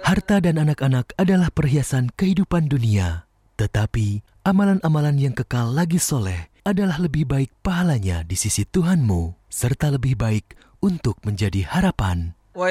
Harta dan anak-anak adalah perhiasan kehidupan dunia, tetapi amalan-amalan yang kekal lagi soleh adalah lebih baik pahalanya di sisi Tuhanmu, serta lebih baik untuk menjadi harapan